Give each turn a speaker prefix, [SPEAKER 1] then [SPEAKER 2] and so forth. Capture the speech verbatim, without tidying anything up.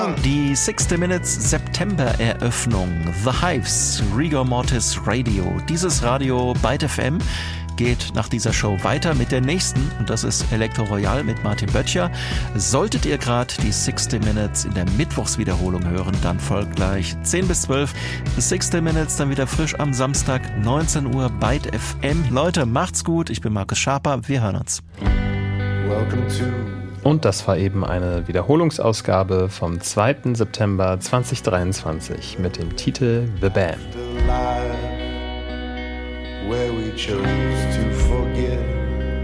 [SPEAKER 1] Die sixty Minutes September-Eröffnung. The Hives, Rigor Mortis Radio. Dieses Radio Byte F M geht nach dieser Show weiter mit der nächsten und das ist Elektro Royal mit Martin Böttcher. Solltet ihr gerade die sixty Minutes in der Mittwochswiederholung hören, dann folgt gleich zehn bis zwölf sixty Minutes, dann wieder frisch am Samstag neunzehn Uhr Byte F M. Leute, macht's gut, ich bin Markus Schaper, wir hören uns.
[SPEAKER 2] Welcome to
[SPEAKER 3] Und das war eben eine Wiederholungsausgabe vom zweiten September zweitausenddreiundzwanzig mit dem Titel The Band.
[SPEAKER 2] where we chose to